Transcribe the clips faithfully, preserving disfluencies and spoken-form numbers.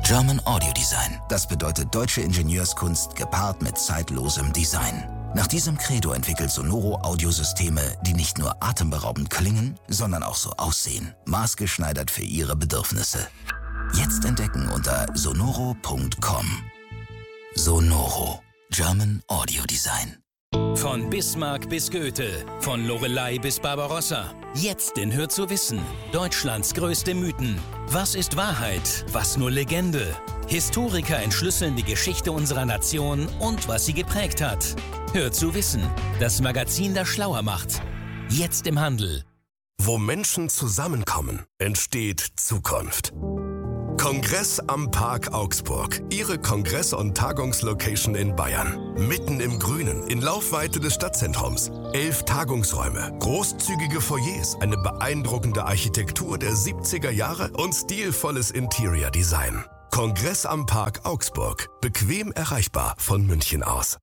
German Audio Design. Das bedeutet deutsche Ingenieurskunst gepaart mit zeitlosem Design. Nach diesem Credo entwickelt Sonoro Audiosysteme, die nicht nur atemberaubend klingen, sondern auch so aussehen. Maßgeschneidert für Ihre Bedürfnisse. Jetzt entdecken unter sonoro punkt com. Sonoro. German Audio Design. Von Bismarck bis Goethe, von Loreley bis Barbarossa. Jetzt in Hör zu wissen. Deutschlands größte Mythen. Was ist Wahrheit? Was nur Legende? Historiker entschlüsseln die Geschichte unserer Nation und was sie geprägt hat. Hör zu wissen. Das Magazin, das schlauer macht. Jetzt im Handel. Wo Menschen zusammenkommen, entsteht Zukunft. Kongress am Park Augsburg. Ihre Kongress- und Tagungslocation in Bayern. Mitten im Grünen, in Laufweite des Stadtzentrums. Elf Tagungsräume, großzügige Foyers, eine beeindruckende Architektur der siebziger Jahre und stilvolles Interior Design. Kongress am Park Augsburg. Bequem erreichbar von München aus.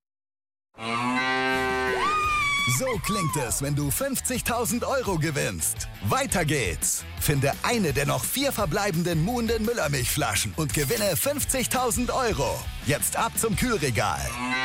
So klingt es, wenn du fünfzigtausend Euro gewinnst. Weiter geht's. Finde eine der noch vier verbleibenden Muhnden Müllermilchflaschen und gewinne fünfzigtausend Euro. Jetzt ab zum Kühlregal.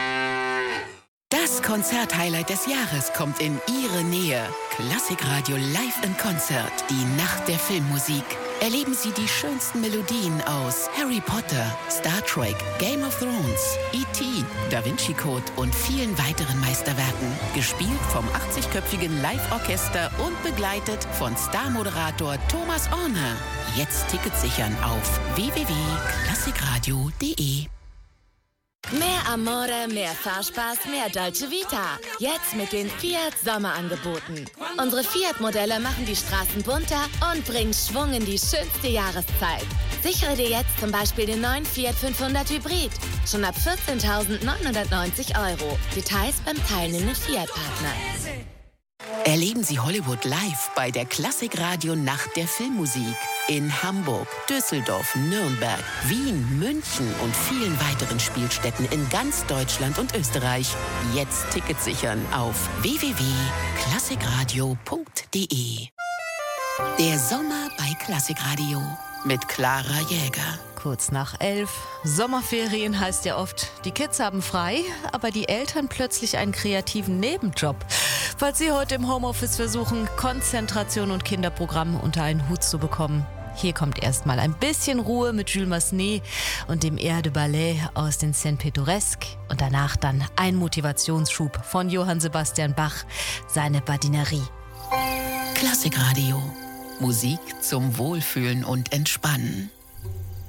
Das Konzerthighlight des Jahres kommt in Ihre Nähe. Klassikradio Live in Konzert. Die Nacht der Filmmusik. Erleben Sie die schönsten Melodien aus Harry Potter, Star Trek, Game of Thrones, E T, Da Vinci Code und vielen weiteren Meisterwerken. Gespielt vom achtzigköpfigen Live-Orchester und begleitet von Star-Moderator Thomas Orner. Jetzt Tickets sichern auf w w w punkt klassikradio punkt de. Mehr Amore, mehr Fahrspaß, mehr Dolce Vita. Jetzt mit den Fiat Sommerangeboten. Unsere Fiat-Modelle machen die Straßen bunter und bringen Schwung in die schönste Jahreszeit. Sichere dir jetzt zum Beispiel den neuen Fiat fünfhundert Hybrid. Schon ab vierzehntausendneunhundertneunzig Euro. Details beim teilnehmenden Fiat-Partner. Erleben Sie Hollywood live bei der Klassikradio Nacht der Filmmusik. In Hamburg, Düsseldorf, Nürnberg, Wien, München und vielen weiteren Spielstätten in ganz Deutschland und Österreich. Jetzt Tickets sichern auf w w w punkt klassikradio punkt de. Der Sommer bei Klassikradio mit Clara Jäger. Kurz nach elf. Sommerferien heißt ja oft, die Kids haben frei, aber die Eltern plötzlich einen kreativen Nebenjob. Falls Sie heute im Homeoffice versuchen, Konzentration und Kinderprogramme unter einen Hut zu bekommen. Hier kommt erstmal ein bisschen Ruhe mit Jules Massenet und dem Air de Ballet aus den Saint-Pittoresque und danach dann ein Motivationsschub von Johann Sebastian Bach, seine Badinerie. Klassikradio. Musik zum Wohlfühlen und Entspannen.